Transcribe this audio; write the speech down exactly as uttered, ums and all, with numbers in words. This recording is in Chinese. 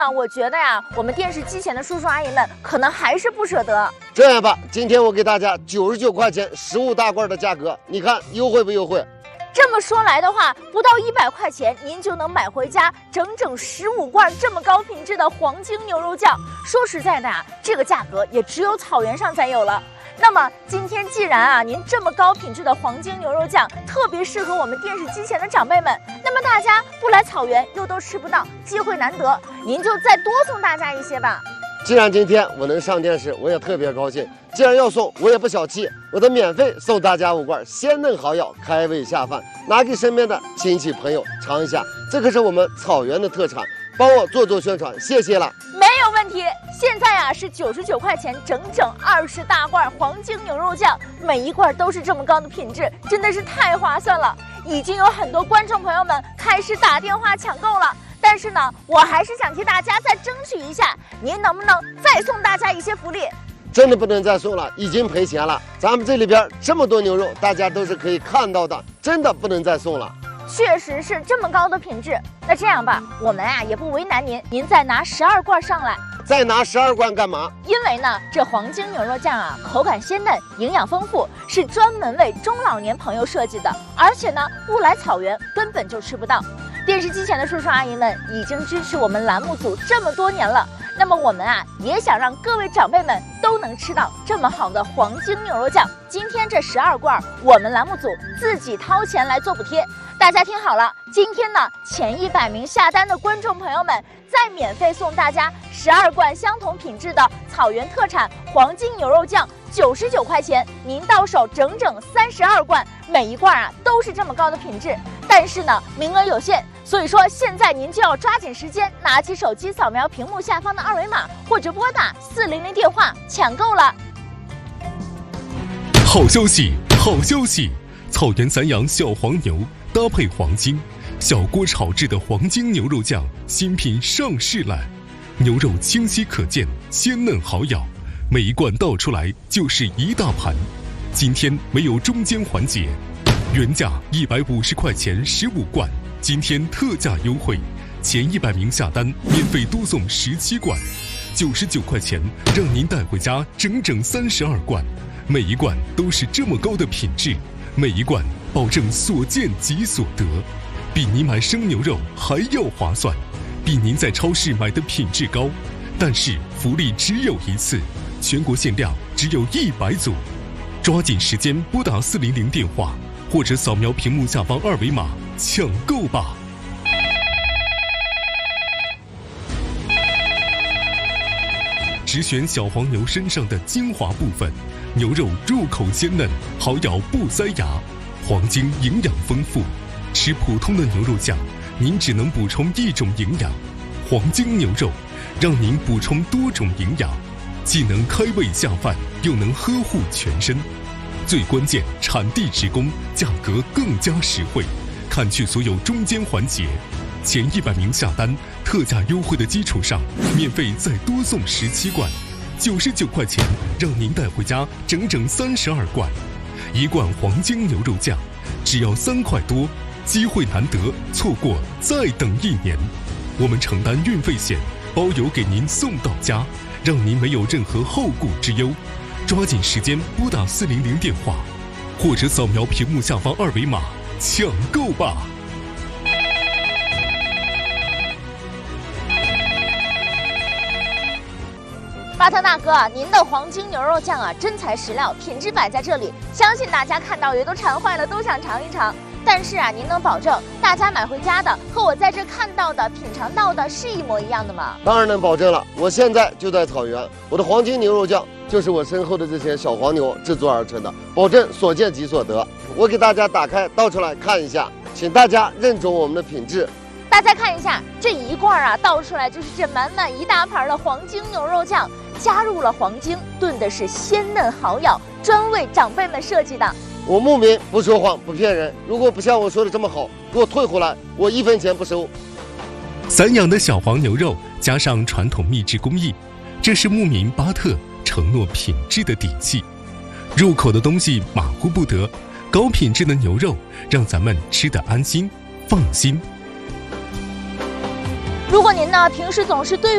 啊，我觉得呀，我们电视机前的叔叔阿姨们可能还是不舍得。 这样吧，今天我给大家九十九块钱十五大罐的价格，你看优惠不优惠？ 这么说来的话，不到一百块钱，您就能买回家整整十五罐这么高品质的黄金牛肉酱。说实在的啊，这个价格也只有草原上才有了。那么今天既然啊，您这么高品质的黄金牛肉酱特别适合我们电视机前的长辈们，那么大家不来草原又都吃不到，机会难得，您就再多送大家一些吧。 既然今天我能上电视，我也特别高兴。既然要送，我也不小气，我得免费送大家五罐鲜嫩好咬，开胃下饭，拿给身边的亲戚朋友尝一下。这可是我们草原的特产，帮我做做宣传，谢谢了。 没有问题。现在啊是九十九块钱，整整二十大罐黄金牛肉酱，每一罐都是这么高的品质，真的是太划算了。已经有很多观众朋友们开始打电话抢购了。但是呢，我还是想替大家再争取一下，您能不能再送大家一些福利？ 真的不能再送了，已经赔钱了。咱们这里边这么多牛肉，大家都是可以看到的，真的不能再送了。 确实是这么高的品质。那这样吧，我们啊也不为难您，您再拿十二罐上来。 再拿十二罐干嘛？ 因为呢，这黄金牛肉酱啊，口感鲜嫩，营养丰富，是专门为中老年朋友设计的，而且呢，不来草原根本就吃不到。电视机前的叔叔阿姨们已经支持我们栏目组这么多年了，那么我们啊也想让各位长辈们都能吃到这么好的黄金牛肉酱。今天这十二罐，我们栏目组自己掏钱来做补贴。大家听好了，今天呢前一百名下单的观众朋友们，再免费送大家十二罐相同品质的草原特产黄金牛肉酱，九十九块钱，您到手整整三十二罐，每一罐啊都是这么高的品质。但是呢，名额有限，所以说现在您就要抓紧时间，拿起手机扫描屏幕下方的二维码，或者拨打四零零电话抢购了。 好消息，好消息！草原散养小黄牛搭配黄金，小锅炒制的黄金牛肉酱新品上市了。牛肉清晰可见，鲜嫩好咬，每一罐倒出来就是一大盘。今天没有中间环节，原价一百五十块钱十五罐，今天特价优惠，前一百名下单免费多送十七罐，九十九块钱让您带回家整整三十二罐，每一罐都是这么高的品质，每一罐保证所见即所得，比您买生牛肉还要划算，比您在超市买的品质高。但是福利只有一次，全国限量只有一百组，抓紧时间拨打四零零电话，或者扫描屏幕下方二维码抢购吧。只选小黄牛身上的精华部分，牛肉入口鲜嫩，好咬不塞牙，黄金营养丰富。吃普通的牛肉酱，您只能补充一种营养，黄金牛肉让您补充多种营养，既能开胃下饭，又能呵护全身。最关键，产地直供，价格更加实惠，砍去所有中间环节。前一百名下单，特价优惠的基础上，免费再多送十七罐，九十九块钱让您带回家整整三十二罐。一罐黄金牛肉酱只要三块多，机会难得，错过再等一年。我们承担运费险，包邮给您送到家，让您没有任何后顾之忧。抓紧时间拨打四零零电话，或者扫描屏幕下方二维码抢购吧。 巴特大哥，您的黄金牛肉酱啊，真材实料，品质摆在这里，相信大家看到也都馋坏了，都想尝一尝。但是啊，您能保证大家买回家的和我在这看到的、品尝到的是一模一样的吗？ 当然能保证了，我现在就在草原，我的黄金牛肉酱就是我身后的这些小黄牛制作而成的，保证所见即所得。我给大家打开倒出来看一下，请大家认准我们的品质。 大家看一下，这一罐啊倒出来就是这满满一大盘的黄金牛肉酱，加入了黄金，炖的是鲜嫩好咬，专为长辈们设计的。 我牧民不说谎不骗人，如果不像我说的这么好，给我退回来，我一分钱不收。 散养的小黄牛肉加上传统秘制工艺，这是牧民巴特承诺品质的底气。入口的东西马虎不得，高品质的牛肉让咱们吃得安心放心。 如果您呢平时总是对